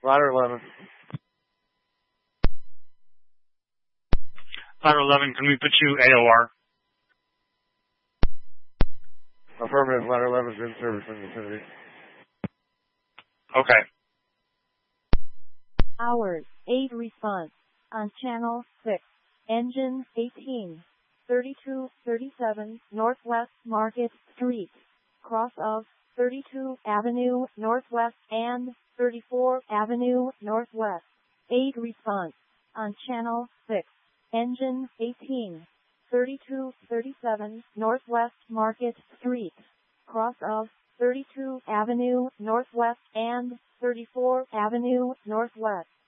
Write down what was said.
Ladder 11. Ladder 11, can we put you AOR? Affirmative, Ladder 11 is in service in the vicinity. Okay. Hours, 8 response. On channel 6. Engine 18. 3237 Northwest Market Street. Cross of 32 Avenue Northwest and 34 Avenue Northwest. 8 response. On channel 6. Engine 18. 3237 Northwest Market Street. Cross of 32 Avenue Northwest and 34 Avenue Northwest.